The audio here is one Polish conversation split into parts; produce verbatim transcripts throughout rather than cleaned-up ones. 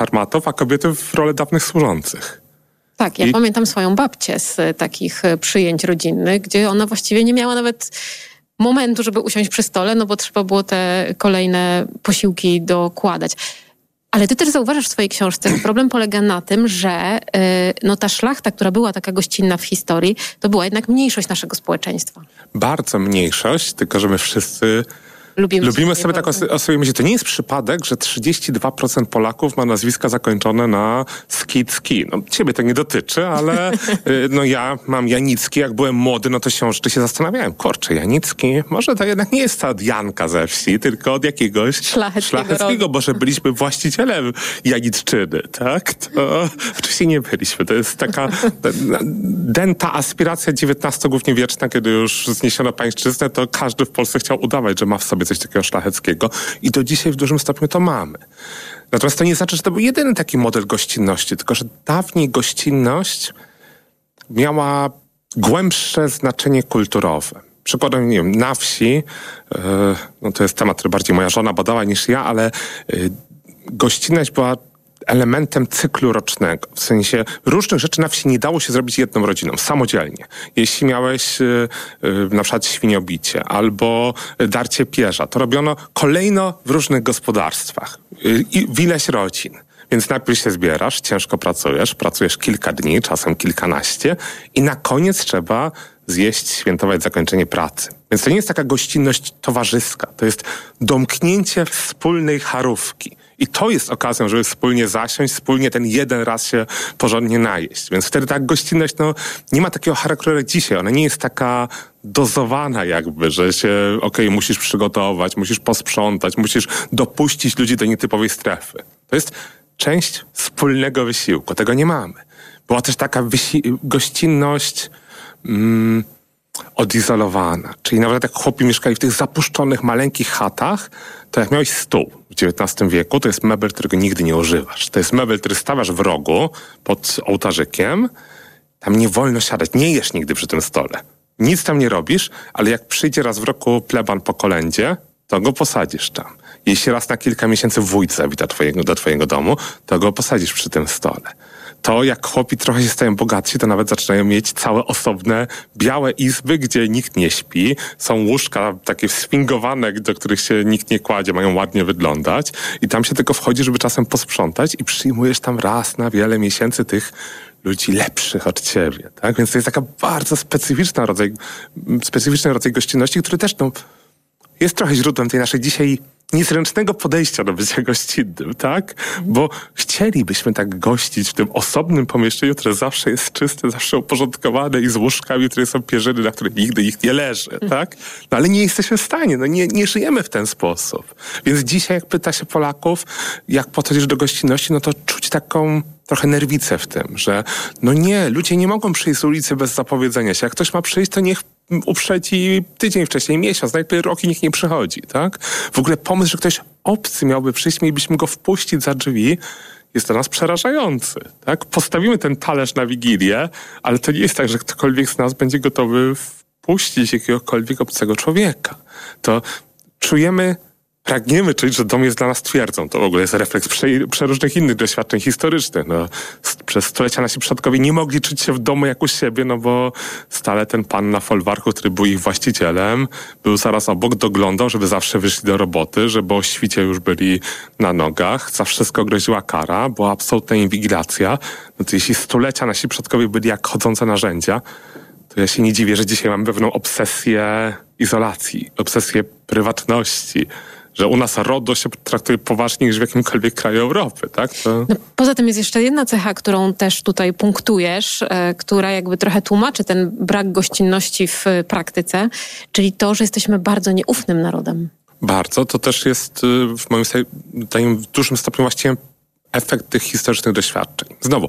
armatów, a kobiety w rolę dawnych służących. Tak, ja I... pamiętam swoją babcię z takich przyjęć rodzinnych, gdzie ona właściwie nie miała nawet momentu, żeby usiąść przy stole, no bo trzeba było te kolejne posiłki dokładać. Ale ty też zauważasz w swojej książce, że problem polega na tym, że yy, no ta szlachta, która była taka gościnna w historii, to była jednak mniejszość naszego społeczeństwa. Bardzo mniejszość, tylko że my wszyscy lubimy, lubimy sobie tak o, o sobie myśleć. To nie jest przypadek, że trzydzieści dwa procent Polaków ma nazwiska zakończone na ski-ski. No ciebie to nie dotyczy, ale yy, no ja mam Janicki, jak byłem młody, no to się, się zastanawiałem, kurczę, Janicki, może to jednak nie jest ta od Janka ze wsi, tylko od jakiegoś szlacheckiego, szlacheckiego bo że byliśmy właścicielem Janicczyny, tak? To oczywiście nie byliśmy. To jest taka dęta aspiracja dziewiętnastego głównie wieczna, kiedy już zniesiono pańszczyznę, to każdy w Polsce chciał udawać, że ma w sobie coś takiego szlacheckiego i do dzisiaj w dużym stopniu to mamy. Natomiast to nie znaczy, że to był jedyny taki model gościnności, tylko że dawniej gościnność miała głębsze znaczenie kulturowe. Przykładem, nie wiem, na wsi, yy, no to jest temat, który bardziej moja żona badała niż ja, ale yy, gościnność była elementem cyklu rocznego. W sensie różnych rzeczy na wsi nie dało się zrobić jedną rodziną, samodzielnie. Jeśli miałeś yy, yy, na przykład świniobicie albo darcie pierza, to robiono kolejno w różnych gospodarstwach yy, i w ileś rodzin. Więc najpierw się zbierasz, ciężko pracujesz, pracujesz kilka dni, czasem kilkanaście i na koniec trzeba zjeść, świętować zakończenie pracy. Więc to nie jest taka gościnność towarzyska, to jest domknięcie wspólnej charówki. I to jest okazją, żeby wspólnie zasiąść, wspólnie ten jeden raz się porządnie najeść. Więc wtedy ta gościnność, no, nie ma takiego charakteru jak dzisiaj. Ona nie jest taka dozowana jakby, że się, okej, okay, musisz przygotować, musisz posprzątać, musisz dopuścić ludzi do nietypowej strefy. To jest część wspólnego wysiłku. Tego nie mamy. Była też taka wysi- gościnność mm, odizolowana. Czyli nawet jak chłopi mieszkali w tych zapuszczonych, maleńkich chatach, to jak miałeś stół w dziewiętnastym wieku, to jest mebel, którego nigdy nie używasz. To jest mebel, który stawiasz w rogu pod ołtarzykiem. Tam nie wolno siadać. Nie jesz nigdy przy tym stole. Nic tam nie robisz, ale jak przyjdzie raz w roku pleban po kolędzie, to go posadzisz tam. Jeśli raz na kilka miesięcy wójt zawita twojego, do twojego domu, to go posadzisz przy tym stole. To jak chłopi trochę się stają bogatsi, to nawet zaczynają mieć całe osobne białe izby, gdzie nikt nie śpi. Są łóżka takie sfingowane, do których się nikt nie kładzie, mają ładnie wyglądać. I tam się tylko wchodzi, żeby czasem posprzątać i przyjmujesz tam raz na wiele miesięcy tych ludzi lepszych od ciebie, tak? Więc to jest taka bardzo specyficzna rodzaj, specyficzny rodzaj gościnności, który też no, jest trochę źródłem tej naszej dzisiaj niezręcznego podejścia do bycia gościnnym, tak? Bo chcielibyśmy tak gościć w tym osobnym pomieszczeniu, które zawsze jest czyste, zawsze uporządkowane i z łóżkami, które są pierzyny, na których nigdy nikt nie leży, tak? No ale nie jesteśmy w stanie, no nie, nie żyjemy w ten sposób. Więc dzisiaj, jak pyta się Polaków, jak podchodzisz do gościnności, no to czuć taką trochę nerwicę w tym, że no nie, ludzie nie mogą przyjść z ulicy bez zapowiedzenia się. Jak ktoś ma przyjść, to niech uprzedzi tydzień wcześniej, miesiąc, najpierw rok i nikt nie przychodzi, tak? W ogóle pomysł, że ktoś obcy miałby przyjść, mielibyśmy go wpuścić za drzwi, jest dla nas przerażający, tak? Postawimy ten talerz na Wigilię, ale to nie jest tak, że ktokolwiek z nas będzie gotowy wpuścić jakiegokolwiek obcego człowieka. To czujemy, pragniemy czuć, że dom jest dla nas twierdzą. To w ogóle jest refleks prze, przeróżnych innych doświadczeń historycznych. No, przez stulecia nasi przodkowie nie mogli czuć się w domu jak u siebie, no bo stale ten pan na folwarku, który był ich właścicielem, był zaraz obok, doglądał, żeby zawsze wyszli do roboty, żeby o świcie już byli na nogach. Za wszystko groziła kara, była absolutna inwigilacja. No to jeśli stulecia nasi przodkowie byli jak chodzące narzędzia, to ja się nie dziwię, że dzisiaj mamy pewną obsesję izolacji, obsesję prywatności, że u nas RODO się traktuje poważniej niż w jakimkolwiek kraju Europy, tak? To... No, poza tym jest jeszcze jedna cecha, którą też tutaj punktujesz, e, która jakby trochę tłumaczy ten brak gościnności w praktyce, czyli to, że jesteśmy bardzo nieufnym narodem. Bardzo. To też jest w moim zdaniem w dużym stopniu właściwie efekt tych historycznych doświadczeń. Znowu,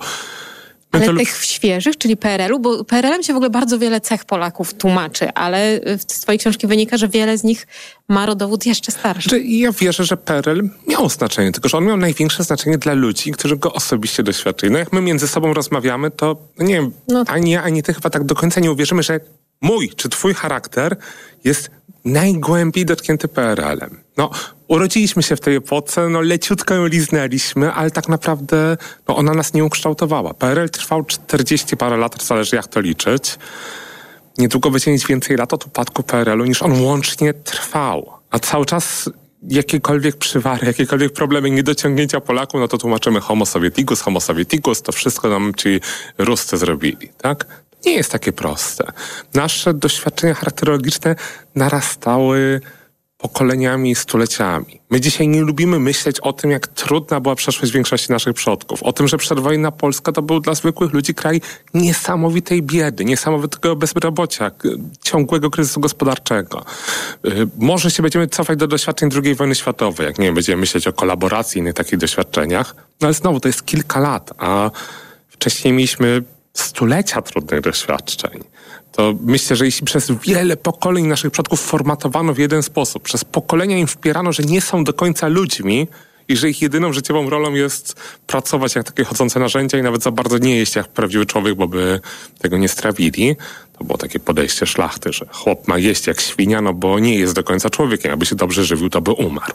ale to... tych świeżych, czyli P R L u, bo P R L em się w ogóle bardzo wiele cech Polaków tłumaczy, ale z twojej książki wynika, że wiele z nich ma rodowód jeszcze starszy. Ja wierzę, że P R L miał znaczenie, tylko że on miał największe znaczenie dla ludzi, którzy go osobiście doświadczyli. No jak my między sobą rozmawiamy, to nie wiem, no. ani ja, ani ty chyba tak do końca nie uwierzymy, że mój czy twój charakter jest najgłębiej dotknięty P R L-em. No, urodziliśmy się w tej epoce, no leciutko ją liznęliśmy, ale tak naprawdę no, ona nas nie ukształtowała. P R L trwał czterdzieści parę lat, zależy jak to liczyć. Niedługo będzie mieć więcej lat od upadku P R L-u niż on łącznie trwał. A cały czas jakiekolwiek przywary, jakiekolwiek problemy, niedociągnięcia Polaków, no to tłumaczymy homo sovieticus, homo sovieticus, to wszystko nam ci Ruscy zrobili, tak? Nie jest takie proste. Nasze doświadczenia charakterologiczne narastały pokoleniami i stuleciami. My dzisiaj nie lubimy myśleć o tym, jak trudna była przeszłość większości naszych przodków. O tym, że przedwojenna Polska to był dla zwykłych ludzi kraj niesamowitej biedy, niesamowitego bezrobocia, ciągłego kryzysu gospodarczego. Yy, może się będziemy cofać do doświadczeń drugiej wojny światowej, jak nie wiem, będziemy myśleć o kolaboracji i innych takich doświadczeniach. No ale znowu, to jest kilka lat, a wcześniej mieliśmy stulecia trudnych doświadczeń. To myślę, że jeśli przez wiele pokoleń naszych przodków formatowano w jeden sposób, przez pokolenia im wpierano, że nie są do końca ludźmi i że ich jedyną życiową rolą jest pracować jak takie chodzące narzędzia i nawet za bardzo nie jeść jak prawdziwy człowiek, bo by tego nie strawili. To było takie podejście szlachty, że chłop ma jeść jak świnia, no bo nie jest do końca człowiekiem. Aby się dobrze żywił, to by umarł.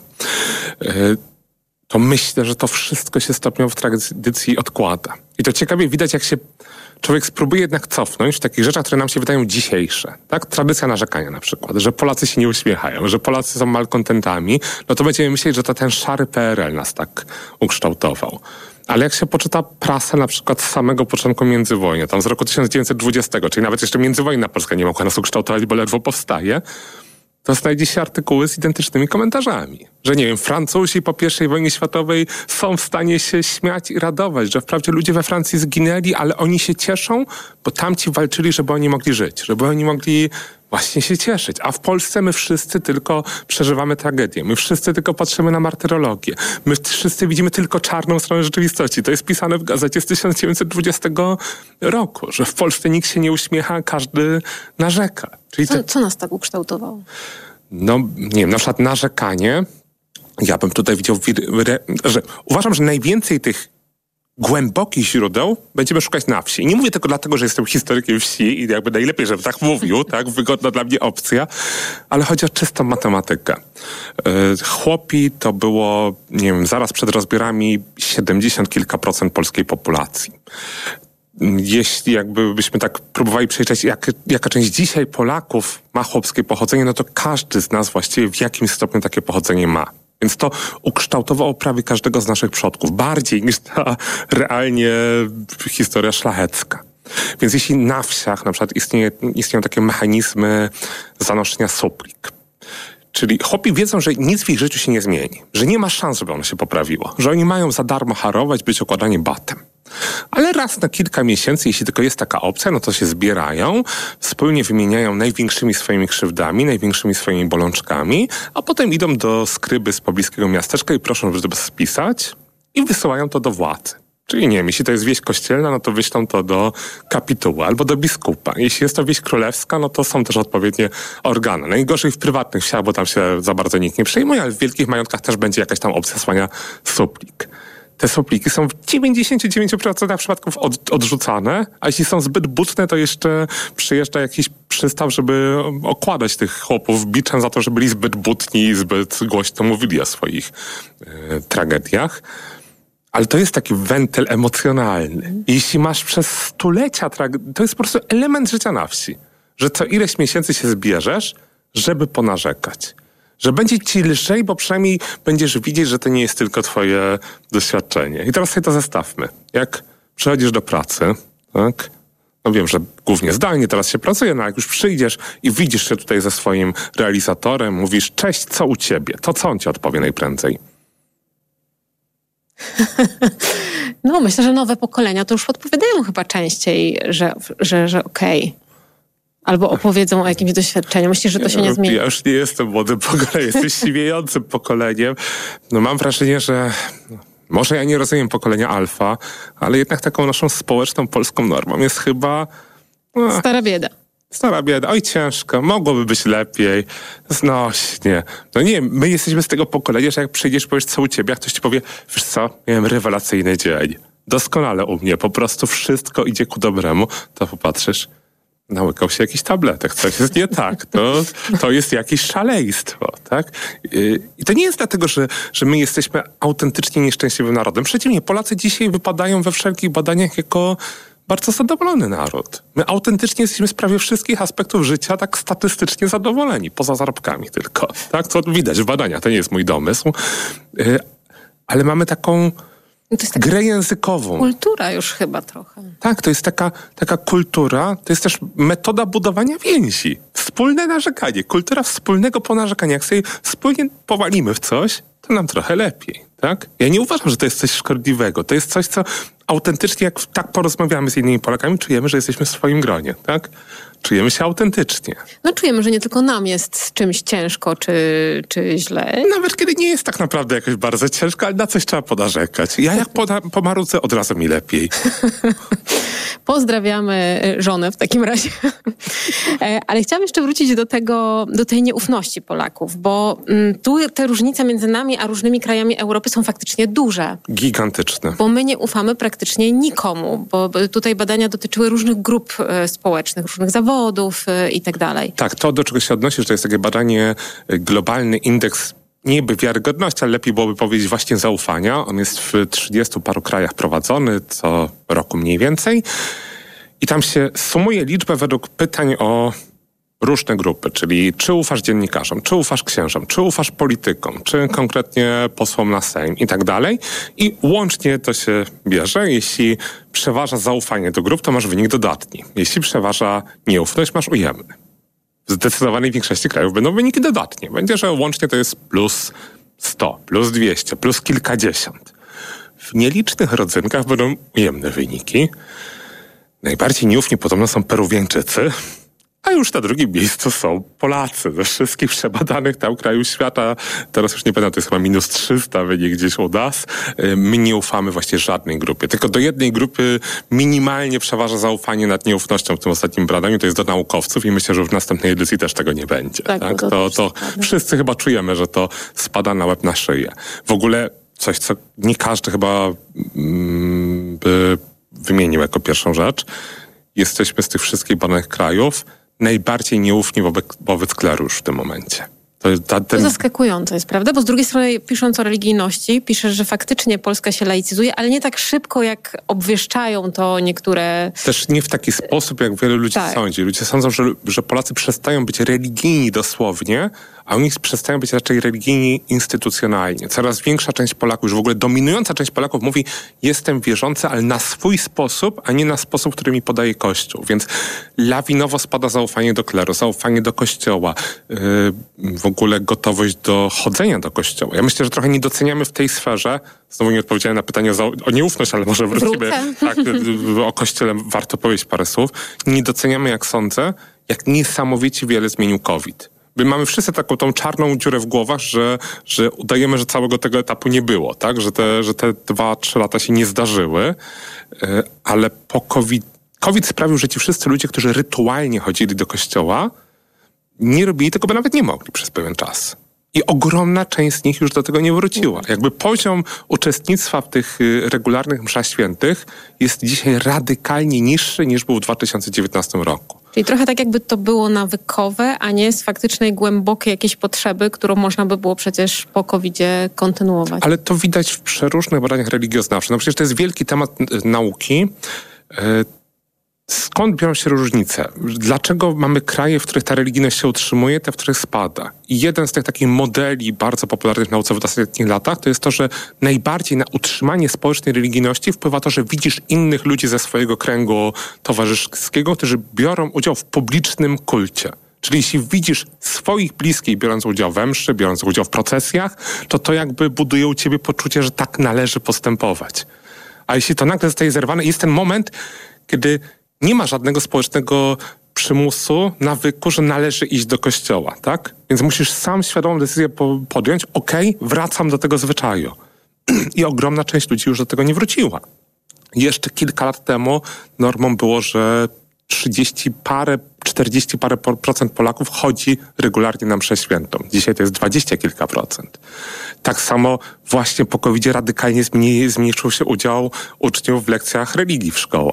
Yy, to myślę, że to wszystko się stopniowo w tradycji odkłada. I to ciekawie widać, jak się człowiek spróbuje jednak cofnąć w takich rzeczach, które nam się wydają dzisiejsze. Tak? Tradycja narzekania na przykład, że Polacy się nie uśmiechają, że Polacy są malkontentami, no to będziemy myśleć, że to ten szary P R L nas tak ukształtował. Ale jak się poczyta prasę na przykład z samego początku międzywojnia, tam z roku tysiąc dziewięćset dwudziestego, czyli nawet jeszcze międzywojenna Polska nie mogła nas ukształtować, bo ledwo powstaje, to znajdzie się artykuły z identycznymi komentarzami. Że nie wiem, Francuzi po pierwszej wojnie światowej są w stanie się śmiać i radować, że wprawdzie ludzie we Francji zginęli, ale oni się cieszą, bo tamci walczyli, żeby oni mogli żyć, żeby oni mogli właśnie się cieszyć. A w Polsce my wszyscy tylko przeżywamy tragedię. My wszyscy tylko patrzymy na martyrologię. My wszyscy widzimy tylko czarną stronę rzeczywistości. To jest pisane w gazecie z tysiąc dziewięćset dwudziestego roku, że w Polsce nikt się nie uśmiecha, a każdy narzeka. Czyli co, te... co nas tak ukształtowało? No, nie wiem, na przykład narzekanie. Ja bym tutaj widział, że uważam, że najwięcej tych głębokich źródeł będziemy szukać na wsi. I nie mówię tego dlatego, że jestem historykiem wsi i jakby najlepiej, żebym tak mówił, tak, wygodna dla mnie opcja, ale chodzi o czystą matematykę. Chłopi to było, nie wiem, zaraz przed rozbiorami siedemdziesiąt kilka procent polskiej populacji. Jeśli jakby byśmy tak próbowali przejrzeć, jak, jaka część dzisiaj Polaków ma chłopskie pochodzenie, no to każdy z nas właściwie w jakimś stopniu takie pochodzenie ma. Więc to ukształtowało prawie każdego z naszych przodków, bardziej niż ta realnie historia szlachecka. Więc jeśli na wsiach na przykład istnieje, istnieją takie mechanizmy zanoszenia suplik, czyli chłopi wiedzą, że nic w ich życiu się nie zmieni, że nie ma szans, żeby ono się poprawiło, że oni mają za darmo harować, być okładani batem. Ale raz na kilka miesięcy, jeśli tylko jest taka opcja, no to się zbierają, wspólnie wymieniają największymi swoimi krzywdami, największymi swoimi bolączkami, a potem idą do skryby z pobliskiego miasteczka i proszą, żeby spisać i wysyłają to do władzy. Czyli nie wiem, jeśli to jest wieś kościelna, no to wyślą to do kapituły albo do biskupa. Jeśli jest to wieś królewska, no to są też odpowiednie organy. Najgorzej w prywatnych wsiach, bo tam się za bardzo nikt nie przejmuje, ale w wielkich majątkach też będzie jakaś tam opcja słania suplik. Te supliki są w dziewięćdziesiąt dziewięć procent przypadków od, odrzucane, a jeśli są zbyt butne, to jeszcze przyjeżdża jakiś przystaw, żeby okładać tych chłopów biczem za to, że byli zbyt butni i zbyt głośno mówili o swoich e, tragediach. Ale to jest taki wentyl emocjonalny. I jeśli masz przez stulecia tragedię, to jest po prostu element życia na wsi. Że co ileś miesięcy się zbierzesz, żeby ponarzekać. Że będzie ci lżej, bo przynajmniej będziesz widzieć, że to nie jest tylko twoje doświadczenie. I teraz sobie to zestawmy. Jak przychodzisz do pracy, tak? No wiem, że głównie zdalnie teraz się pracuje, no jak już przyjdziesz i widzisz się tutaj ze swoim realizatorem, mówisz, cześć, co u ciebie? To co on ci odpowie najprędzej? No myślę, że nowe pokolenia to już odpowiadają chyba częściej, że, że, że okej. Okay. Albo opowiedzą o jakimś doświadczeniu. Myślisz, że to się nie zmieni? Ja już nie jestem młodym pokoleniem, jestem siwiejącym pokoleniem. No mam wrażenie, że może ja nie rozumiem pokolenia alfa, ale jednak taką naszą społeczną polską normą jest chyba... No, stara bieda. Stara bieda. Oj, ciężko. Mogłoby być lepiej. Znośnie. No nie wiem, my jesteśmy z tego pokolenia, że jak przyjdziesz, powiesz co u ciebie, jak ktoś ci powie, wiesz co, miałem rewelacyjny dzień. Doskonale u mnie. Po prostu wszystko idzie ku dobremu. To popatrzysz. nałykał się jakiś tabletek, coś jest nie tak, to, to jest jakieś szaleństwo, tak? I to nie jest dlatego, że, że my jesteśmy autentycznie nieszczęśliwym narodem. Przeciwnie, Polacy dzisiaj wypadają we wszelkich badaniach jako bardzo zadowolony naród. My autentycznie jesteśmy z prawie wszystkich aspektów życia tak statystycznie zadowoleni, poza zarobkami tylko, tak? Co widać w badaniach, to nie jest mój domysł, ale mamy taką to jest taka grę językową. Kultura już chyba trochę. Tak, to jest taka, taka kultura, to jest też metoda budowania więzi. Wspólne narzekanie, kultura wspólnego ponarzekania. Jak sobie wspólnie powalimy w coś, to nam trochę lepiej, tak? Ja nie uważam, że to jest coś szkodliwego. To jest coś, co autentycznie, jak tak porozmawiamy z innymi Polakami, czujemy, że jesteśmy w swoim gronie, tak? Czujemy się autentycznie. No czujemy, że nie tylko nam jest z czymś ciężko czy, czy źle. Nawet kiedy nie jest tak naprawdę jakoś bardzo ciężko, ale na coś trzeba ponarzekać. Ja jak poda- pomarudzę, od razu mi lepiej. Pozdrawiamy żonę w takim razie. Ale chciałam jeszcze wrócić do tego, do tej nieufności Polaków, bo tu te różnice między nami a różnymi krajami Europy są faktycznie duże. Gigantyczne. Bo my nie ufamy praktycznie nikomu, bo tutaj badania dotyczyły różnych grup społecznych, różnych zawodów i tak dalej. Tak, to do czego się odnosi, że to jest takie badanie, globalny indeks niby wiarygodności, ale lepiej byłoby powiedzieć właśnie zaufania. On jest w trzydziestu paru krajach prowadzony, co roku mniej więcej. I tam się sumuje liczbę według pytań o różne grupy, czyli czy ufasz dziennikarzom, czy ufasz księżom, czy ufasz politykom, czy konkretnie posłom na Sejm i tak dalej. I łącznie to się bierze. Jeśli przeważa zaufanie do grup, to masz wynik dodatni. Jeśli przeważa nieufność, masz ujemny. W zdecydowanej większości krajów będą wyniki dodatnie. Będzie, że łącznie to jest plus sto, plus dwieście, plus kilkadziesiąt. W nielicznych rodzynkach będą ujemne wyniki. Najbardziej nieufni podobno są Peruwieńczycy, a już na drugim miejscu są Polacy. Ze wszystkich przebadanych tam krajów świata, teraz już nie pamiętam, to jest chyba minus trzysta wynik gdzieś u nas. My nie ufamy właśnie żadnej grupie. Tylko do jednej grupy minimalnie przeważa zaufanie nad nieufnością w tym ostatnim badaniu, to jest do naukowców i myślę, że w następnej edycji też tego nie będzie. Tak, tak? To, to, to wszyscy chyba czujemy, że to spada na łeb na szyję. W ogóle coś, co nie każdy chyba mm, by wymienił jako pierwszą rzecz. Jesteśmy z tych wszystkich badanych krajów najbardziej nieufni wobec, wobec kleru już w tym momencie. To, ta, ten... to zaskakujące jest, prawda? Bo z drugiej strony, pisząc o religijności, piszesz, że faktycznie Polska się laicyzuje, ale nie tak szybko, jak obwieszczają to niektóre... Też nie w taki sposób, jak wielu ludzi tak. sądzi. Ludzie sądzą, że, że Polacy przestają być religijni dosłownie, a oni przestają być raczej religijni instytucjonalnie. Coraz większa część Polaków, już w ogóle dominująca część Polaków mówi, jestem wierzący, ale na swój sposób, a nie na sposób, który mi podaje Kościół. Więc lawinowo spada zaufanie do kleru, zaufanie do Kościoła, yy, w ogóle gotowość do chodzenia do Kościoła. Ja myślę, że trochę nie doceniamy w tej sferze, znowu nie odpowiedziałem na pytanie o, o nieufność, ale może wrócimy. Tak, o Kościele warto powiedzieć parę słów. Nie doceniamy, jak sądzę, jak niesamowicie wiele zmienił COVID. My mamy wszyscy taką tą czarną dziurę w głowach, że, że udajemy, że całego tego etapu nie było, tak? Że te, że te dwa, trzy lata się nie zdarzyły, ale po COVID, COVID sprawił, że ci wszyscy ludzie, którzy rytualnie chodzili do kościoła, nie robili tego, bo nawet nie mogli przez pewien czas. I ogromna część z nich już do tego nie wróciła. Jakby poziom uczestnictwa w tych regularnych mszach świętych jest dzisiaj radykalnie niższy niż był w dwa tysiące dziewiętnastym roku. Czyli trochę tak jakby to było nawykowe, a nie z faktycznej głębokiej jakiejś potrzeby, którą można by było przecież po kowidzie kontynuować. Ale to widać w przeróżnych badaniach religioznawczych. No przecież to jest wielki temat nauki. Skąd biorą się różnice? Dlaczego mamy kraje, w których ta religijność się utrzymuje, te, w których spada? I jeden z tych takich modeli bardzo popularnych w nauce w ostatnich latach to jest to, że najbardziej na utrzymanie społecznej religijności wpływa to, że widzisz innych ludzi ze swojego kręgu towarzyskiego, którzy biorą udział w publicznym kulcie. Czyli jeśli widzisz swoich bliskich biorąc udział we mszy, biorąc udział w procesjach, to to jakby buduje u ciebie poczucie, że tak należy postępować. A jeśli to nagle zostaje zerwane, jest ten moment, kiedy nie ma żadnego społecznego przymusu, nawyku, że należy iść do kościoła, tak? Więc musisz sam świadomą decyzję podjąć, okej, okay, wracam do tego zwyczaju. I ogromna część ludzi już do tego nie wróciła. Jeszcze kilka lat temu normą było, że trzydzieści parę, czterdzieści parę procent Polaków chodzi regularnie na mszę świętą. Dzisiaj to jest dwadzieścia kilka procent. Tak samo właśnie po kowidzie radykalnie zmniejszył się udział uczniów w lekcjach religii w szkołach.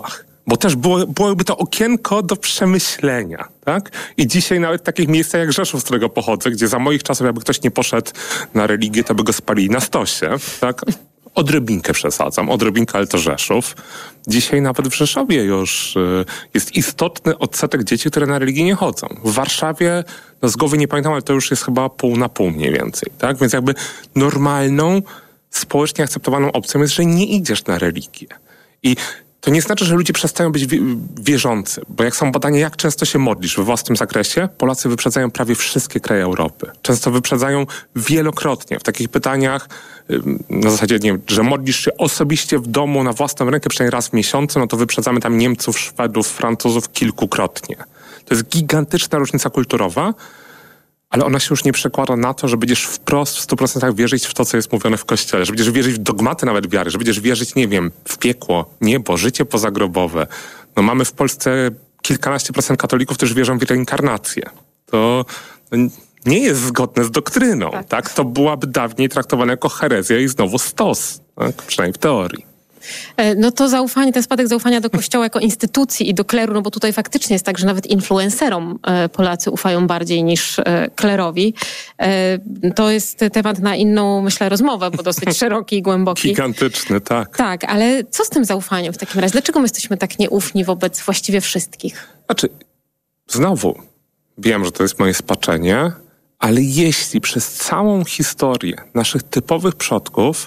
Bo też było, byłoby to okienko do przemyślenia, tak? I dzisiaj nawet w takich miejscach jak Rzeszów, z którego pochodzę, gdzie za moich czasów jakby ktoś nie poszedł na religię, to by go spalili na stosie, tak? Odrobinkę przesadzam, odrobinkę, ale to Rzeszów. Dzisiaj nawet w Rzeszowie już y, jest istotny odsetek dzieci, które na religię nie chodzą. W Warszawie, no z głowy nie pamiętam, ale to już jest chyba pół na pół mniej więcej, tak? Więc jakby normalną, społecznie akceptowaną opcją jest, że nie idziesz na religię. I to nie znaczy, że ludzie przestają być wierzący, bo jak są badania, jak często się modlisz we własnym zakresie, Polacy wyprzedzają prawie wszystkie kraje Europy. Często wyprzedzają wielokrotnie w takich pytaniach, na zasadzie, nie wiem, że modlisz się osobiście w domu na własną rękę przynajmniej raz w miesiącu, no to wyprzedzamy tam Niemców, Szwedów, Francuzów kilkukrotnie. To jest gigantyczna różnica kulturowa, ale ona się już nie przekłada na to, że będziesz wprost w stu procentach wierzyć w to, co jest mówione w Kościele, że będziesz wierzyć w dogmaty nawet wiary, że będziesz wierzyć, nie wiem, w piekło, niebo, życie pozagrobowe. No mamy w Polsce kilkanaście procent katolików, którzy wierzą w reinkarnację. To nie jest zgodne z doktryną, tak? tak? To byłaby dawniej traktowane jako herezja i znowu stos, tak? Przynajmniej w teorii. No to zaufanie, ten spadek zaufania do Kościoła jako instytucji i do kleru, no bo tutaj faktycznie jest tak, że nawet influencerom Polacy ufają bardziej niż klerowi. To jest temat na inną, myślę, rozmowę, bo dosyć szeroki i głęboki. Gigantyczny, tak. Tak, ale co z tym zaufaniem w takim razie? Dlaczego my jesteśmy tak nieufni wobec właściwie wszystkich? Znaczy, znowu, wiem, że to jest moje spaczenie, ale jeśli przez całą historię naszych typowych przodków,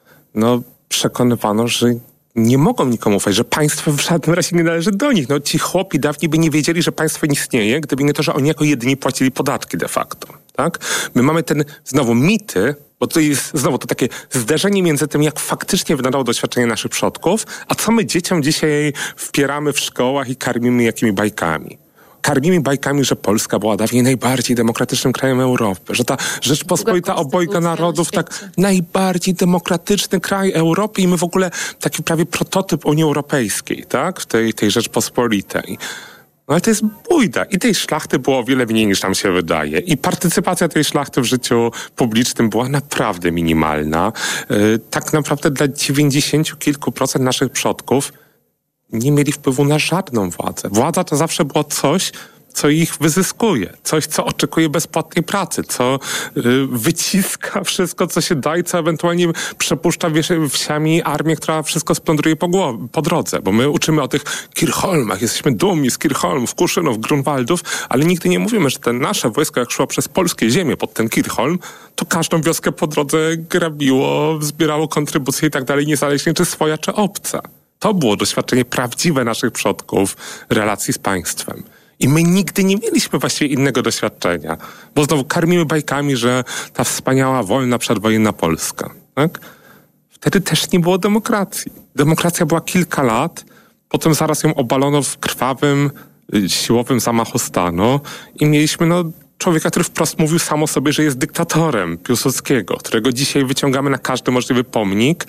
no przekonywano, że nie mogą nikomu ufać, że państwo w żadnym razie nie należy do nich. No ci chłopi dawniej by nie wiedzieli, że państwo nie istnieje, gdyby nie to, że oni jako jedyni płacili podatki de facto. Tak? My mamy ten, znowu, mity, bo to jest znowu to takie zderzenie między tym, jak faktycznie wyglądało doświadczenie naszych przodków, a co my dzieciom dzisiaj wpieramy w szkołach i karmimy jakimi bajkami. Karmimy bajkami, że Polska była dawniej najbardziej demokratycznym krajem Europy, że ta Rzeczpospolita obojga narodów, tak najbardziej demokratyczny kraj Europy i my w ogóle taki prawie prototyp Unii Europejskiej, tak, w tej, tej Rzeczpospolitej. No ale to jest bójda. I tej szlachty było o wiele mniej niż nam się wydaje. I partycypacja tej szlachty w życiu publicznym była naprawdę minimalna. Yy, tak naprawdę dla dziewięćdziesięciu kilku procent naszych przodków nie mieli wpływu na żadną władzę. Władza to zawsze było coś, co ich wyzyskuje. Coś, co oczekuje bezpłatnej pracy, co y, wyciska wszystko, co się da i co ewentualnie przepuszcza wsiami armię, która wszystko splądruje po, głow- po drodze. Bo my uczymy o tych Kirchholmach, jesteśmy dumni z Kirchholmów, Kuszynów, Grunwaldów, ale nigdy nie mówimy, że te nasze wojsko, jak szło przez polskie ziemie pod ten Kirchholm, to każdą wioskę po drodze grabiło, zbierało kontrybucje i tak dalej, niezależnie czy swoja, czy obca. To było doświadczenie prawdziwe naszych przodków relacji z państwem. I my nigdy nie mieliśmy właściwie innego doświadczenia. Bo znowu karmimy bajkami, że ta wspaniała, wolna, przedwojenna Polska. Tak? Wtedy też nie było demokracji. Demokracja była kilka lat, potem zaraz ją obalono w krwawym, siłowym zamachu stanu i mieliśmy no, człowieka, który wprost mówił sam o sobie, że jest dyktatorem, Piłsudskiego, którego dzisiaj wyciągamy na każdy możliwy pomnik.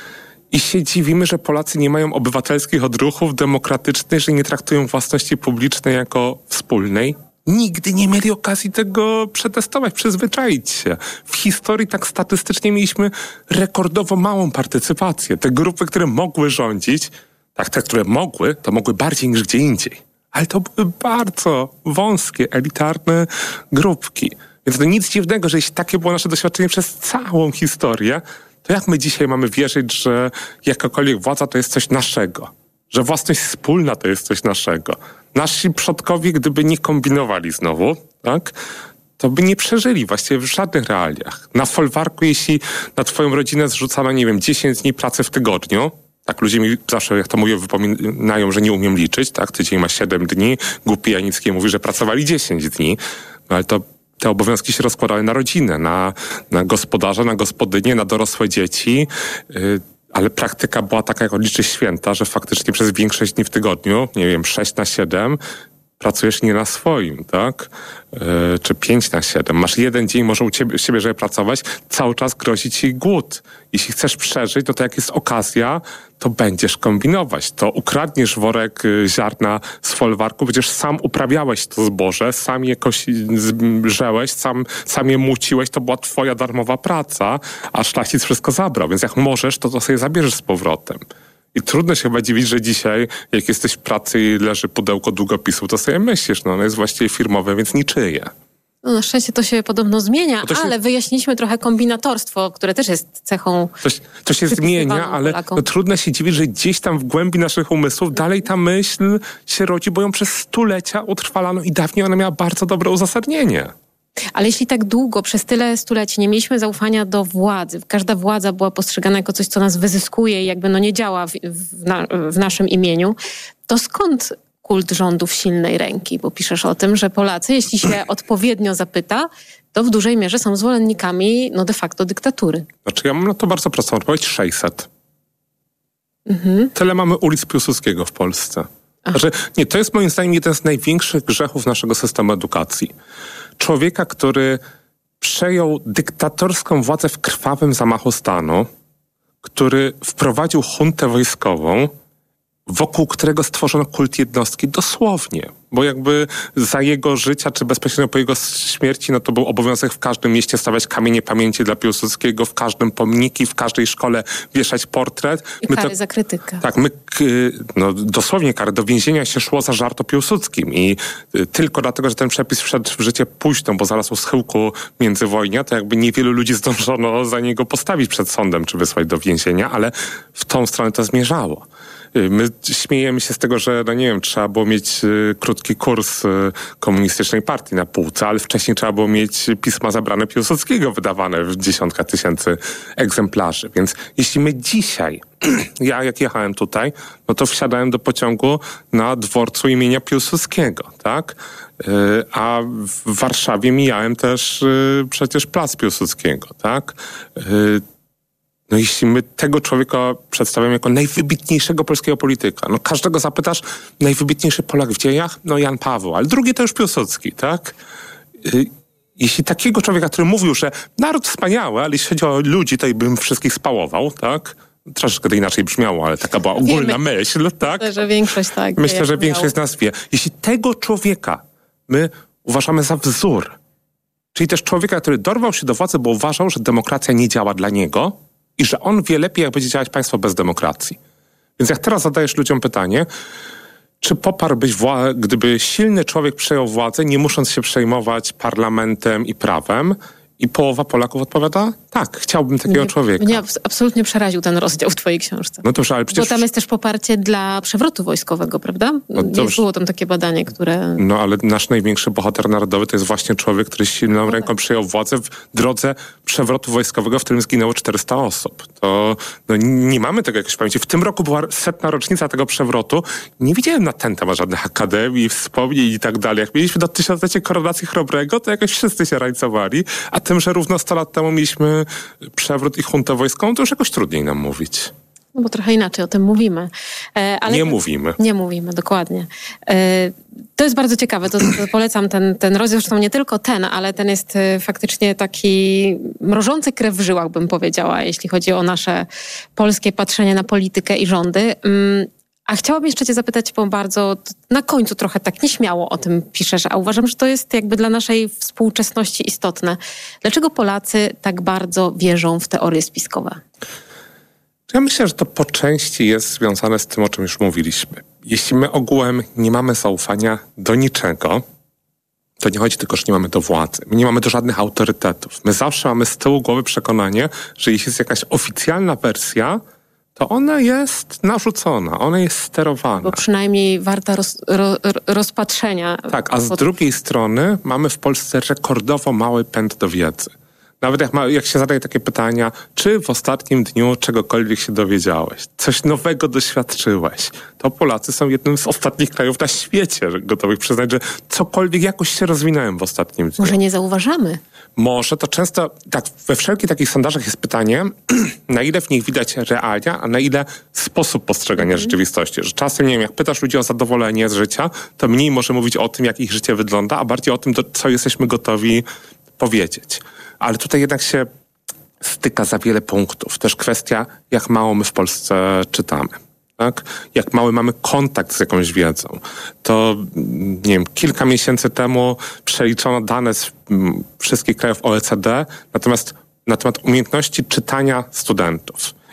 I się dziwimy, że Polacy nie mają obywatelskich odruchów demokratycznych, że nie traktują własności publicznej jako wspólnej. Nigdy nie mieli okazji tego przetestować, przyzwyczaić się. W historii tak statystycznie mieliśmy rekordowo małą partycypację. Te grupy, które mogły rządzić, tak te, które mogły, to mogły bardziej niż gdzie indziej. Ale to były bardzo wąskie, elitarne grupki. Więc to nic dziwnego, że jeśli takie było nasze doświadczenie przez całą historię, to jak my dzisiaj mamy wierzyć, że jakakolwiek władza to jest coś naszego? Że własność wspólna to jest coś naszego? Nasi przodkowie, gdyby nie kombinowali znowu, tak, to by nie przeżyli właściwie w żadnych realiach. Na folwarku, jeśli na twoją rodzinę zrzucano, nie wiem, dziesięć dni pracy w tygodniu, tak ludzie mi zawsze, jak to mówię, wypominają, że nie umiem liczyć, tak, tydzień ma siedem dni, głupi Janicki mówi, że pracowali dziesięć dni, no ale to te obowiązki się rozkładały na rodzinę, na, na gospodarza, na gospodynię, na dorosłe dzieci, yy, ale praktyka była taka, jak liczy święta, że faktycznie przez większość dni w tygodniu, nie wiem, sześć na siedem, pracujesz nie na swoim, tak? Yy, czy pięć na siedem. Masz jeden dzień, może u ciebie, siebie, żeby pracować, cały czas grozi ci głód. Jeśli chcesz przeżyć, no to jak jest okazja, to będziesz kombinować. To ukradniesz worek ziarna z folwarku, będziesz sam uprawiałeś to zboże, sam je żełeś, sam, sam je muciłeś, to była twoja darmowa praca, a szlachcic wszystko zabrał. Więc jak możesz, to to sobie zabierzesz z powrotem. I trudno się chyba dziwić, że dzisiaj, jak jesteś w pracy i leży pudełko długopisów, to sobie myślisz, no ono jest właściwie firmowe, więc niczyje. No na szczęście to się podobno zmienia, to się... ale wyjaśniliśmy trochę kombinatorstwo, które też jest cechą... To, to się zmienia, ale no, trudno się dziwić, że gdzieś tam w głębi naszych umysłów dalej ta myśl się rodzi, bo ją przez stulecia utrwalano i dawniej ona miała bardzo dobre uzasadnienie. Ale jeśli tak długo, przez tyle stuleci nie mieliśmy zaufania do władzy, każda władza była postrzegana jako coś, co nas wyzyskuje i jakby no nie działa w, w, na, w naszym imieniu, to skąd kult rządów silnej ręki? Bo piszesz o tym, że Polacy, jeśli się odpowiednio zapyta, to w dużej mierze są zwolennikami no de facto dyktatury. Znaczy ja mam na to bardzo prostą odpowiedź. sześćset. Mhm. Tyle mamy ulic Piłsudskiego w Polsce. Znaczy, nie, to jest moim zdaniem jeden z największych grzechów naszego systemu edukacji. Człowieka, który przejął dyktatorską władzę w krwawym zamachu stanu, który wprowadził juntę wojskową, wokół którego stworzono kult jednostki dosłownie. Bo jakby za jego życia, czy bezpośrednio po jego śmierci, no to był obowiązek w każdym mieście stawiać kamienie pamięci dla Piłsudskiego, w każdym pomniki, w każdej szkole wieszać portret. I my kary to, za krytykę. Tak, my, no dosłownie kary. Do więzienia się szło za żart o Piłsudskim i tylko dlatego, że ten przepis wszedł w życie późno, bo zaraz u schyłku międzywojnia, to jakby niewielu ludzi zdążono za niego postawić przed sądem, czy wysłać do więzienia, ale w tą stronę to zmierzało. My śmiejemy się z tego, że, no nie wiem, trzeba było mieć y, krótki kurs y, komunistycznej partii na półce, ale wcześniej trzeba było mieć pisma zabrane Piłsudskiego wydawane w dziesiątka tysięcy egzemplarzy. Więc jeśli my dzisiaj, ja jak jechałem tutaj, no to wsiadałem do pociągu na dworcu imienia Piłsudskiego, tak? Y, a w Warszawie mijałem też y, przecież plac Piłsudskiego, tak? Y, No jeśli my tego człowieka przedstawiamy jako najwybitniejszego polskiego polityka, no każdego zapytasz, najwybitniejszy Polak w dziejach? No Jan Paweł, ale drugi to już Piłsudski, tak? Jeśli takiego człowieka, który mówił, że naród wspaniały, ale jeśli chodzi o ludzi, to bym wszystkich spałował, tak? Troszeczkę to inaczej brzmiało, ale taka była ogólna Wiemy. myśl, tak? Myślę, że większość tak. Myślę, że większość z nas wie. Jeśli tego człowieka my uważamy za wzór, czyli też człowieka, który dorwał się do władzy, bo uważał, że demokracja nie działa dla niego, i że on wie lepiej, jak będzie działać państwo bez demokracji. Więc jak teraz zadajesz ludziom pytanie, czy poparłbyś, wła- gdyby silny człowiek przejął władzę, nie musząc się przejmować parlamentem i prawem? I połowa Polaków odpowiada, tak, chciałbym takiego mnie, człowieka. Mnie absolutnie przeraził ten rozdział w twojej książce. No dobrze, ale przecież... Bo tam jest też poparcie dla przewrotu wojskowego, prawda? No nie było tam takie badanie, które... No ale nasz największy bohater narodowy to jest właśnie człowiek, który silną ręką przejął władzę w drodze przewrotu wojskowego, w którym zginęło czterysta osób. To no, nie mamy tego jakiejś pamięci. W tym roku była setna rocznica tego przewrotu. Nie widziałem na ten temat żadnych akademii, wspomnień i tak dalej. Jak mieliśmy do tysiąclecia koronacji Chrobrego, to jakoś wszyscy się rajcowali, a tym, że równo sto lat temu mieliśmy przewrót i juntę wojskową, to już jakoś trudniej nam mówić. No bo trochę inaczej o tym mówimy. E, ale nie to, mówimy. Nie mówimy, dokładnie. E, to jest bardzo ciekawe, to, to polecam ten, ten rozdział, zresztą nie tylko ten, ale ten jest e, faktycznie taki mrożący krew w żyłach, bym powiedziała, jeśli chodzi o nasze polskie patrzenie na politykę i rządy. Mm, A chciałabym jeszcze cię zapytać, bo bardzo na końcu trochę tak nieśmiało o tym piszesz, a uważam, że to jest jakby dla naszej współczesności istotne. Dlaczego Polacy tak bardzo wierzą w teorie spiskowe? Ja myślę, że to po części jest związane z tym, o czym już mówiliśmy. Jeśli my ogółem nie mamy zaufania do niczego, to nie chodzi tylko, że nie mamy do władzy. My nie mamy do żadnych autorytetów. My zawsze mamy z tyłu głowy przekonanie, że jeśli jest jakaś oficjalna wersja, to ona jest narzucona, ona jest sterowana. Bo przynajmniej warta roz, ro, rozpatrzenia. Tak, a z pod... drugiej strony mamy w Polsce rekordowo mały pęd do wiedzy. Nawet jak, ma, jak się zadaje takie pytania, czy w ostatnim dniu czegokolwiek się dowiedziałeś, coś nowego doświadczyłeś, to Polacy są jednym z ostatnich krajów na świecie gotowych przyznać, że cokolwiek jakoś się rozwinąłem w ostatnim dniu. Może nie zauważamy? Może, to często, tak, we wszelkich takich sondażach jest pytanie, na ile w nich widać realia, a na ile sposób postrzegania mm. rzeczywistości. Że czasem, nie wiem, jak pytasz ludzi o zadowolenie z życia, to mniej może mówić o tym, jak ich życie wygląda, a bardziej o tym, do, co jesteśmy gotowi powiedzieć. Ale tutaj jednak się styka za wiele punktów. Też kwestia, jak mało my w Polsce czytamy. Tak? Jak mały mamy kontakt z jakąś wiedzą. To, nie wiem, kilka miesięcy temu przeliczono dane z wszystkich krajów O E C D natomiast na temat umiejętności czytania studentów.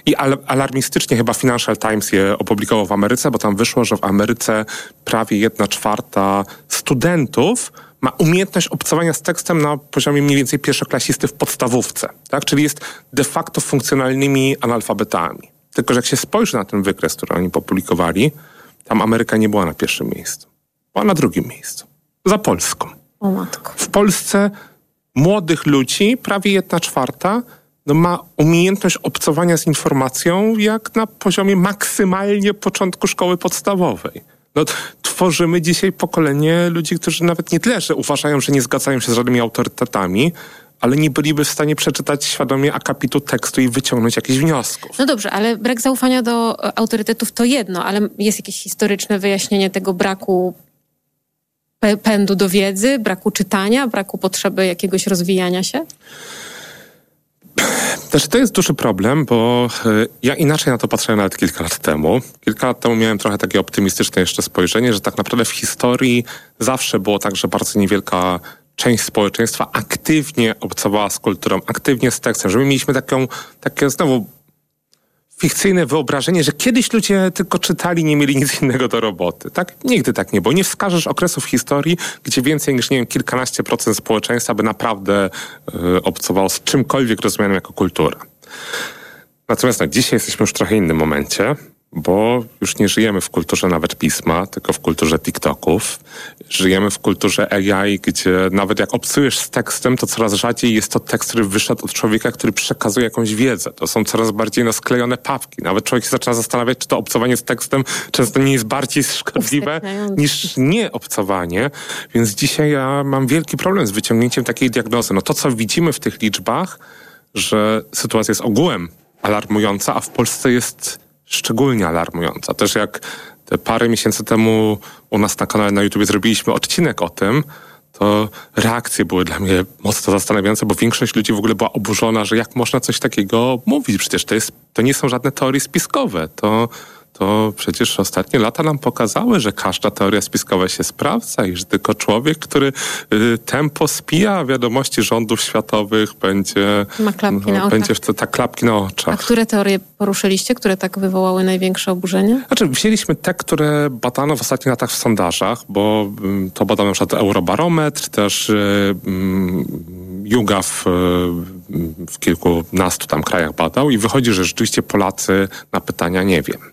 I al- alarmistycznie chyba Financial Times je opublikował w Ameryce, bo tam wyszło, że w Ameryce prawie jedna czwarta studentów ma umiejętność obcowania z tekstem na poziomie mniej więcej pierwszoklasisty w podstawówce, tak? Czyli jest de facto funkcjonalnymi analfabetami. Tylko że jak się spojrzy na ten wykres, który oni opublikowali, tam Ameryka nie była na pierwszym miejscu. Była na drugim miejscu. Za Polską. O matko. W Polsce młodych ludzi, prawie jedna czwarta, no ma umiejętność obcowania z informacją jak na poziomie maksymalnie początku szkoły podstawowej. No, tworzymy dzisiaj pokolenie ludzi, którzy nawet nie tyle, że uważają, że nie zgadzają się z żadnymi autorytetami, ale nie byliby w stanie przeczytać świadomie akapitu tekstu i wyciągnąć jakichś wniosków. No dobrze, ale brak zaufania do autorytetów to jedno, ale jest jakieś historyczne wyjaśnienie tego braku pędu do wiedzy, braku czytania, braku potrzeby jakiegoś rozwijania się? Też to jest duży problem, bo ja inaczej na to patrzyłem nawet kilka lat temu. Kilka lat temu miałem trochę takie optymistyczne jeszcze spojrzenie, że tak naprawdę w historii zawsze było tak, że bardzo niewielka część społeczeństwa aktywnie obcowała z kulturą, aktywnie z tekstem, że my mieliśmy taką, takie znowu fikcyjne wyobrażenie, że kiedyś ludzie tylko czytali, nie mieli nic innego do roboty. Tak? Nigdy tak nie było. Nie wskażesz okresu w historii, gdzie więcej niż, nie wiem, kilkanaście procent społeczeństwa by naprawdę y, obcowało z czymkolwiek rozumianym jako kultura. Natomiast no, dzisiaj jesteśmy już w trochę innym momencie, bo już nie żyjemy w kulturze nawet pisma, tylko w kulturze TikToków. Żyjemy w kulturze A I, gdzie nawet jak obcujesz z tekstem, to coraz rzadziej jest to tekst, który wyszedł od człowieka, który przekazuje jakąś wiedzę. To są coraz bardziej no, sklejone papki. Nawet człowiek się zaczyna zastanawiać, czy to obcowanie z tekstem często nie jest bardziej szkodliwe niż nie obcowanie. Więc dzisiaj ja mam wielki problem z wyciągnięciem takiej diagnozy. No to, co widzimy w tych liczbach, że sytuacja jest ogółem alarmująca, a w Polsce jest szczególnie alarmująca. Też jak te parę miesięcy temu u nas na kanale na YouTubie zrobiliśmy odcinek o tym, to reakcje były dla mnie mocno zastanawiające, bo większość ludzi w ogóle była oburzona, że jak można coś takiego mówić. Przecież to, jest, to nie są żadne teorie spiskowe. To, to przecież ostatnie lata nam pokazały, że każda teoria spiskowa się sprawdza i że tylko człowiek, który y, tempo spija wiadomości rządów światowych, będzie, Ma klapki no, na oczach. będzie w te tak klapki na oczach. A które teorie poruszyliście, które tak wywołały największe oburzenie? Znaczy, wzięliśmy te, które badano w ostatnich latach w sondażach, bo um, to badano na przykład Eurobarometr, też um, YouGov w, w kilkunastu tam krajach badał i wychodzi, że rzeczywiście Polacy na pytania nie wiem.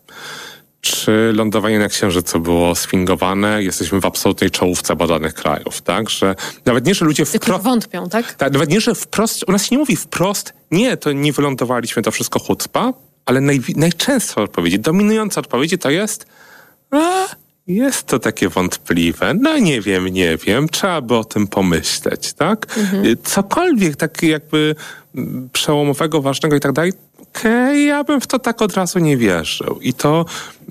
Czy lądowanie na Księżycu było sfingowane? Jesteśmy w absolutnej czołówce badanych krajów, tak? Że nawet nie, że ludzie wprost... wątpią, tak? tak? Nawet nie, że wprost, u nas się nie mówi wprost, nie, to nie wylądowaliśmy, to wszystko chucpa, ale naj, najczęstsze odpowiedzi, dominujące odpowiedzi to jest a, jest to takie wątpliwe, no nie wiem, nie wiem, trzeba by o tym pomyśleć, tak? Mhm. Cokolwiek tak jakby przełomowego, ważnego i tak dalej, okej, okay, ja bym w to tak od razu nie wierzył. I to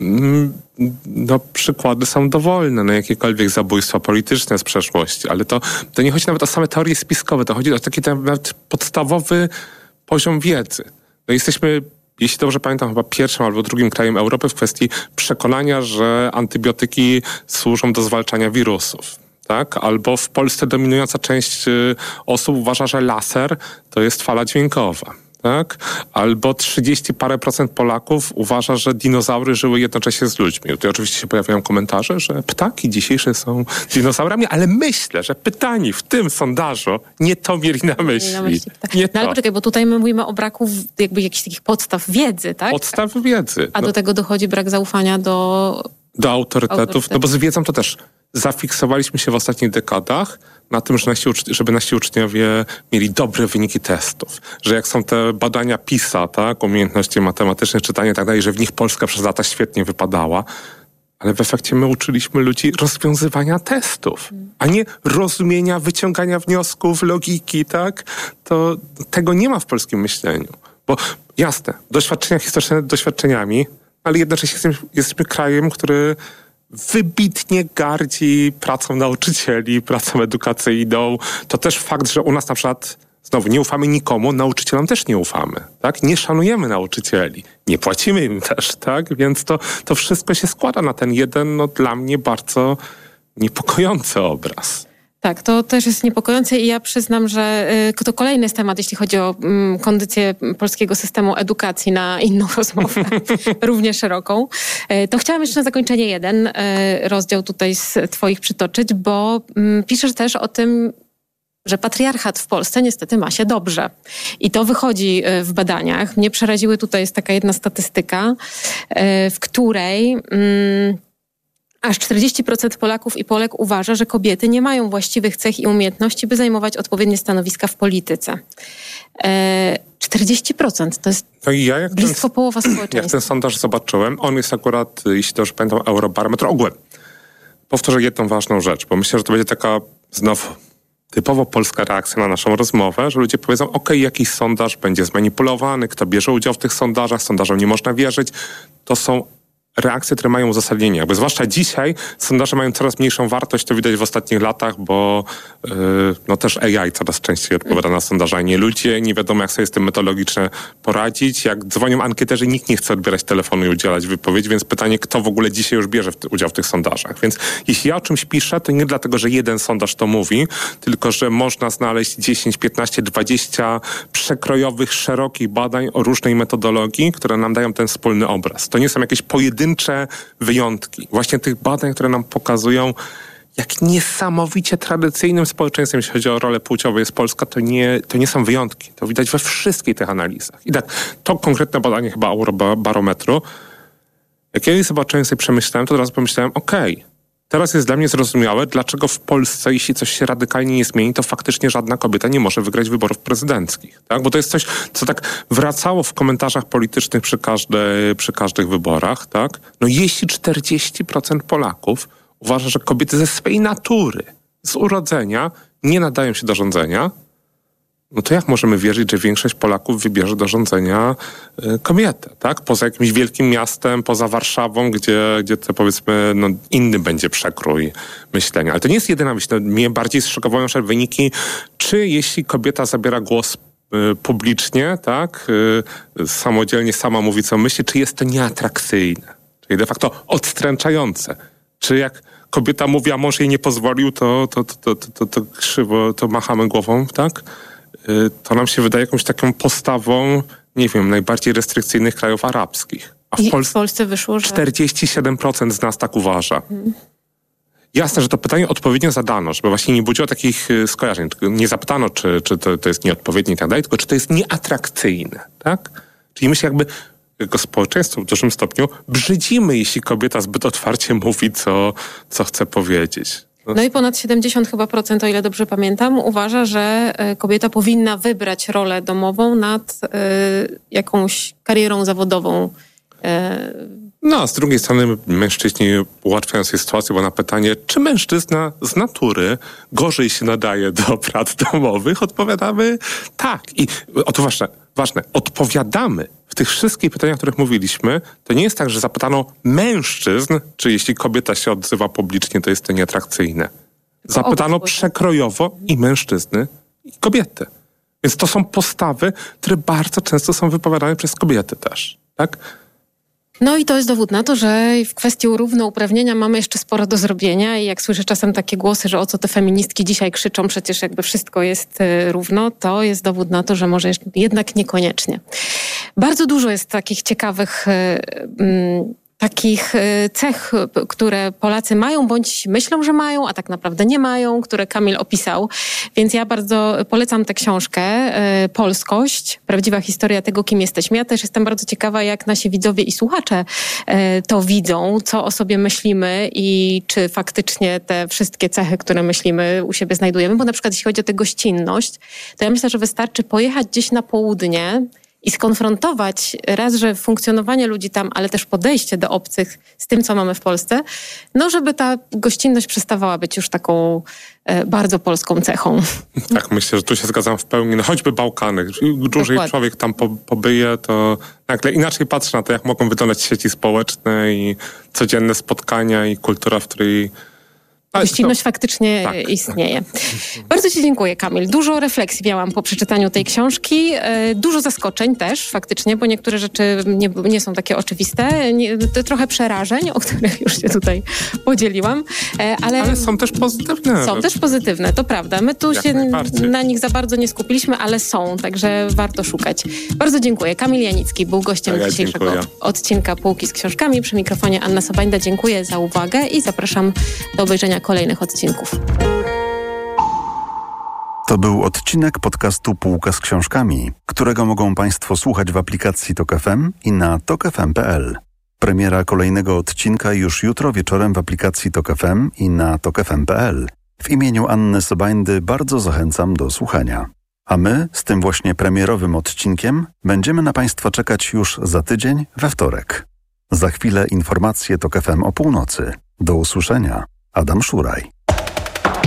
no, przykłady są dowolne, no jakiekolwiek zabójstwa polityczne z przeszłości, ale to, to nie chodzi nawet o same teorie spiskowe, to chodzi o taki nawet podstawowy poziom wiedzy. No jesteśmy, jeśli dobrze pamiętam, chyba pierwszym albo drugim krajem Europy w kwestii przekonania, że antybiotyki służą do zwalczania wirusów. Tak? Albo w Polsce dominująca część osób uważa, że laser to jest fala dźwiękowa. Tak? Albo trzydzieści parę procent Polaków uważa, że dinozaury żyły jednocześnie z ludźmi. Tutaj oczywiście się pojawiają komentarze, że ptaki dzisiejsze są dinozaurami, ale myślę, że pytani w tym sondażu nie to mieli na myśli. Nie na myśli tak. nie no ale poczekaj, bo tutaj my mówimy o braku jakby jakichś takich podstaw wiedzy, tak? Podstaw wiedzy. A no. do tego dochodzi brak zaufania do... Do autorytetów, autorytetów. No bo z wiedzą to też zafiksowaliśmy się w ostatnich dekadach na tym, że nasi, żeby nasi uczniowie mieli dobre wyniki testów. Że jak są te badania PISA, tak, umiejętności matematyczne, czytania i tak dalej, że w nich Polska przez lata świetnie wypadała, ale w efekcie my uczyliśmy ludzi rozwiązywania testów, a nie rozumienia, wyciągania wniosków, logiki, tak? To tego nie ma w polskim myśleniu. Bo jasne, doświadczenia historyczne doświadczeniami, ale jednocześnie jesteśmy, jesteśmy krajem, który wybitnie gardzi pracą nauczycieli, pracą edukacyjną. To też fakt, że u nas na przykład, znowu, nie ufamy nikomu, nauczycielom też nie ufamy, tak? Nie szanujemy nauczycieli, nie płacimy im też, tak? Więc to, to wszystko się składa na ten jeden, no dla mnie bardzo niepokojący obraz. Tak, to też jest niepokojące i ja przyznam, że to kolejny jest temat, jeśli chodzi o kondycję polskiego systemu edukacji na inną rozmowę, równie szeroką. To chciałam jeszcze na zakończenie jeden rozdział tutaj z twoich przytoczyć, bo piszesz też o tym, że patriarchat w Polsce niestety ma się dobrze. I to wychodzi w badaniach. Mnie przeraziły, tutaj jest taka jedna statystyka, w której mm, aż czterdzieści procent Polaków i Polek uważa, że kobiety nie mają właściwych cech i umiejętności, by zajmować odpowiednie stanowiska w polityce. czterdzieści procent to jest no i ja jak blisko ten, połowa społeczeństwa. Jak ten sondaż zobaczyłem, on jest akurat, jeśli dobrze pamiętam, Eurobarometr ogółem. Powtórzę jedną ważną rzecz, bo myślę, że to będzie taka znowu typowo polska reakcja na naszą rozmowę, że ludzie powiedzą, ok, jakiś sondaż będzie zmanipulowany, kto bierze udział w tych sondażach, sondażom nie można wierzyć. To są reakcje, które mają uzasadnienie. Jakby zwłaszcza dzisiaj sondaże mają coraz mniejszą wartość, to widać w ostatnich latach, bo yy, no też A I coraz częściej odpowiada na sondaże, a nie ludzie. Nie wiadomo, jak sobie z tym metodologicznie poradzić. Jak dzwonią ankieterzy, nikt nie chce odbierać telefonu i udzielać wypowiedzi, więc pytanie, kto w ogóle dzisiaj już bierze w t- udział w tych sondażach. Więc jeśli ja o czymś piszę, to nie dlatego, że jeden sondaż to mówi, tylko że można znaleźć dziesięć, piętnaście, dwadzieścia przekrojowych, szerokich badań o różnej metodologii, które nam dają ten wspólny obraz. To nie są jakieś pojedyncze wyjątki. Właśnie tych badań, które nam pokazują, jak niesamowicie tradycyjnym społeczeństwem, jeśli chodzi o rolę płciową jest Polska, to nie, to nie są wyjątki. To widać we wszystkich tych analizach. I tak, to konkretne badanie chyba Eurobarometru, jak ja je zobaczyłem, sobie przemyślałem, to od razu pomyślałem, okej, okay, teraz jest dla mnie zrozumiałe, dlaczego w Polsce, jeśli coś się radykalnie nie zmieni, to faktycznie żadna kobieta nie może wygrać wyborów prezydenckich. Tak? Bo to jest coś, co tak wracało w komentarzach politycznych przy, każde, przy każdych wyborach. Tak? No jeśli czterdzieści procent Polaków uważa, że kobiety ze swej natury, z urodzenia nie nadają się do rządzenia, no to jak możemy wierzyć, że większość Polaków wybierze do rządzenia y, kobietę, tak? Poza jakimś wielkim miastem, poza Warszawą, gdzie, gdzie to powiedzmy no, inny będzie przekrój myślenia. Ale to nie jest jedyna myśl. No, mnie bardziej zszokowały nasze wyniki, czy jeśli kobieta zabiera głos y, publicznie, tak? Y, samodzielnie sama mówi, co myśli, czy jest to nieatrakcyjne, czyli de facto odstręczające. Czy jak kobieta mówi, a mąż jej nie pozwolił, to, to, to, to, to, to, to krzywo, to machamy głową, tak? To nam się wydaje jakąś taką postawą, nie wiem, najbardziej restrykcyjnych krajów arabskich. A w, I Polsce w Polsce wyszło, że czterdzieści siedem procent z nas tak uważa. Hmm. Jasne, że to pytanie odpowiednio zadano, żeby właśnie nie budziło takich skojarzeń. Nie zapytano, czy, czy to, to jest nieodpowiednie i tak dalej, tylko czy to jest nieatrakcyjne, tak? Czyli my się jakby jako społeczeństwo w dużym stopniu brzydzimy, jeśli kobieta zbyt otwarcie mówi, co, co chce powiedzieć. No i ponad siedemdziesiąt chyba procent, o ile dobrze pamiętam, uważa, że kobieta powinna wybrać rolę domową nad y, jakąś karierą zawodową. Y. No, a z drugiej strony mężczyźni ułatwiają sobie sytuację, bo na pytanie, czy mężczyzna z natury gorzej się nadaje do prac domowych, odpowiadamy tak. I o to ważne, ważne, odpowiadamy w tych wszystkich pytaniach, o których mówiliśmy. To nie jest tak, że zapytano mężczyzn, czy jeśli kobieta się odzywa publicznie, to jest to nieatrakcyjne. Zapytano przekrojowo i mężczyzny, i kobiety. Więc to są postawy, które bardzo często są wypowiadane przez kobiety też, tak? No i to jest dowód na to, że w kwestii równouprawnienia mamy jeszcze sporo do zrobienia i jak słyszę czasem takie głosy, że o co te feministki dzisiaj krzyczą, przecież jakby wszystko jest równo, to jest dowód na to, że może jednak niekoniecznie. Bardzo dużo jest takich ciekawych mm, takich cech, które Polacy mają, bądź myślą, że mają, a tak naprawdę nie mają, które Kamil opisał. Więc ja bardzo polecam tę książkę Polskość, prawdziwa historia tego, kim jesteśmy. Ja też jestem bardzo ciekawa, jak nasi widzowie i słuchacze to widzą, co o sobie myślimy i czy faktycznie te wszystkie cechy, które myślimy, u siebie znajdujemy. Bo na przykład jeśli chodzi o tę gościnność, to ja myślę, że wystarczy pojechać gdzieś na południe i skonfrontować raz, że funkcjonowanie ludzi tam, ale też podejście do obcych z tym, co mamy w Polsce, no żeby ta gościnność przestawała być już taką e, bardzo polską cechą. Tak, myślę, że tu się zgadzam w pełni. No choćby Bałkany. Dłużej Dokładnie. Człowiek tam po, pobyje, to nagle inaczej patrzy na to, jak mogą wyglądać sieci społeczne i codzienne spotkania i kultura, w której Gościnność faktycznie tak. istnieje. Bardzo ci dziękuję, Kamil. Dużo refleksji miałam po przeczytaniu tej książki. Dużo zaskoczeń też faktycznie, bo niektóre rzeczy nie, nie są takie oczywiste. Nie, trochę przerażeń, o których już się tutaj podzieliłam. Ale, ale są też pozytywne. Są też pozytywne, to prawda. My tu Jak się najbardziej. na nich za bardzo nie skupiliśmy, ale są, także warto szukać. Bardzo dziękuję. Kamil Janicki był gościem ja dzisiejszego dziękuję. odcinka Półki z książkami. Przy mikrofonie Anna Sobańda. Dziękuję za uwagę i zapraszam do obejrzenia kolejnych odcinków. To był odcinek podcastu Półka z książkami, którego mogą Państwo słuchać w aplikacji Tok F M i na tok f m kropka p l. Premiera kolejnego odcinka już jutro wieczorem w aplikacji Tok F M i na tok f m kropka p l. W imieniu Anny Sobańdy bardzo zachęcam do słuchania. A my z tym właśnie premierowym odcinkiem będziemy na Państwa czekać już za tydzień we wtorek. Za chwilę informacje Tok F M o północy. Do usłyszenia. Adam Szuraj.